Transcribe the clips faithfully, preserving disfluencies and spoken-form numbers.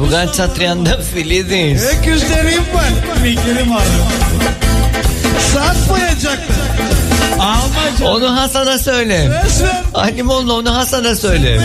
Bugan Çatrayan'da Filiz. Öküzlerim var. Miklerim var. Saat boyacaktı. Almaca. Onu Hasan'a söyle. Halimoğlu onu Hasan'a söyle.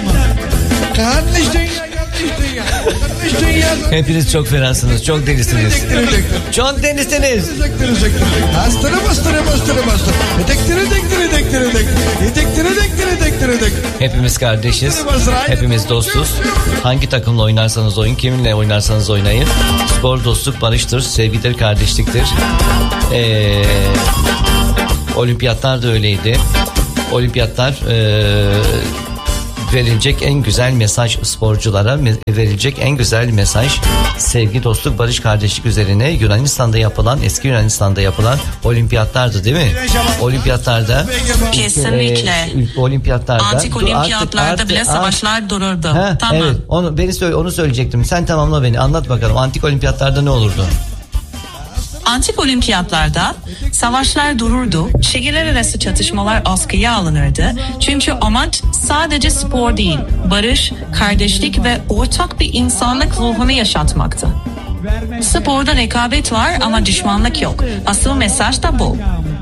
Kardeş dünya, kardeş dünya. Kardeş dünya. Hepiniz çok fenasınız, çok delisiniz. Çok delisiniz. Bastırı bastırı bastırı bastırı. Dektire dektire dektire dektire. Dektire dektire dektire dektire. Hepimiz kardeşiz. Hepimiz dostuz. Hangi takımla oynarsanız oyun, kiminle oynarsanız oynayın. Spor dostluk barıştır, sevgidir, kardeşliktir. Eee... Olimpiyatlar da öyleydi. Olimpiyatlar e, verilecek en güzel mesaj sporculara, verilecek en güzel mesaj sevgi, dostluk, barış, kardeşlik üzerine Yunanistan'da yapılan, eski Yunanistan'da yapılan olimpiyatlardı değil mi? Olimpiyatlarda kesinlikle. E, olimpiyatlarda antik olimpiyatlarda artık, bile artık, savaşlar dururdu. He, tamam. Evet. Onu beni söyle, onu söyleyecektim. Sen tamamla beni. Anlat bakalım. Antik olimpiyatlarda ne olurdu? Antik olimpiyatlarda savaşlar dururdu, şehirler arası çatışmalar askıya alınırdı. Çünkü amaç sadece spor değil, barış, kardeşlik ve ortak bir insanlık ruhunu yaşatmaktı. Sporda rekabet var ama düşmanlık yok. Asıl mesaj da bu.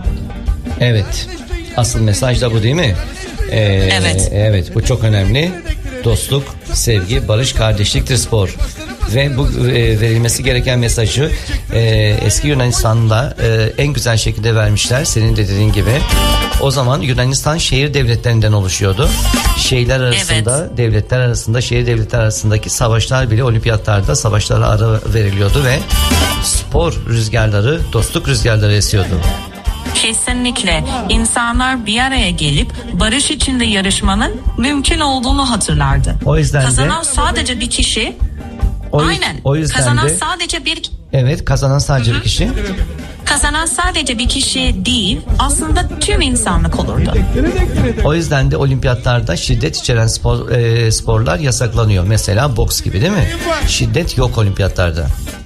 Evet, asıl mesaj da bu değil mi? Ee, evet. Evet, bu çok önemli. Dostluk, sevgi, barış, kardeşliktir spor. Ve bu e, verilmesi gereken mesajı e, eski Yunanistan'da e, en güzel şekilde vermişler. Senin de dediğin gibi. O zaman Yunanistan şehir devletlerinden oluşuyordu. Şehirler arasında, evet. devletler arasında, şehir devletler arasındaki savaşlar bile olimpiyatlarda savaşlara ara veriliyordu ve spor rüzgarları, dostluk rüzgarları esiyordu. Kesinlikle insanlar bir araya gelip barış içinde yarışmanın mümkün olduğunu hatırlardı. O yüzden kazanan de, sadece bir kişi. o, aynen. O yüzden kazanan de, sadece bir. Evet, kazanan sadece Hı-hı. bir kişi. Kazanan sadece bir kişi değil, aslında tüm insanlık olurdu. O yüzden de olimpiyatlarda şiddet içeren spor, e, sporlar yasaklanıyor. Mesela boks gibi değil mi? Şiddet yok olimpiyatlarda.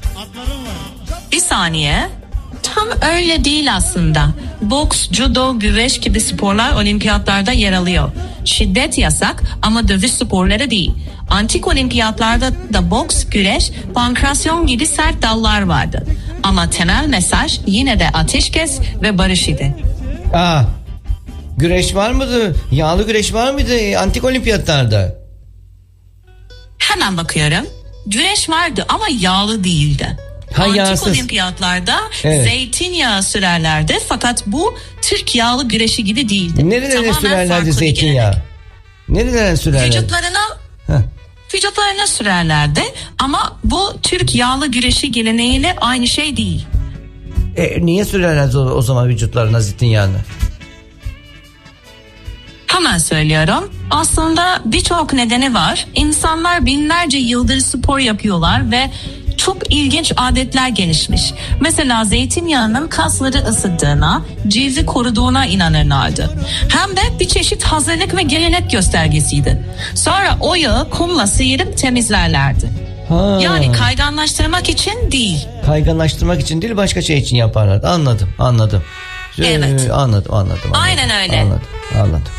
Bir saniye. Tam öyle değil aslında. Boks, judo, güreş gibi sporlar olimpiyatlarda yer alıyor. Şiddet yasak ama dövüş sporları değil. Antik olimpiyatlarda da boks, güreş, pankrasyon gibi sert dallar vardı. Ama temel mesaj yine de ateşkes ve barış idi. Aa, güreş var mıydı? Yağlı güreş var mıydı antik olimpiyatlarda? Hemen bakıyorum. Güreş vardı ama yağlı değildi. Ha, antik yağsız. olimpiyatlarda evet. zeytinyağı sürerlerdi fakat bu Türk yağlı güreşi gibi değildi. Nerelere sürerlerdi zeytinyağı? Nerelere sürerlerdi? Vücutlarına Heh. Vücutlarına sürerlerdi ama bu Türk yağlı güreşi geleneğiyle aynı şey değil. E, niye sürerlerdi o, o zaman vücutlarına zeytinyağını? Hemen söylüyorum. Aslında birçok nedeni var. İnsanlar binlerce yıldır spor yapıyorlar ve çok ilginç adetler gelişmiş. Mesela zeytinyağının kasları ısıttığına, cildi koruduğuna inanırlardı. Hem de bir çeşit hazırlık ve gelenek göstergesiydi. Sonra o yağı kumla sıyırıp temizlerlerdi. Ha. Yani kayganlaştırmak için değil. Kayganlaştırmak için değil, başka şey için yaparlardı. Anladım, anladım. Evet. Ee, anladım, anladım, anladım. Aynen öyle. Anladım, anladım.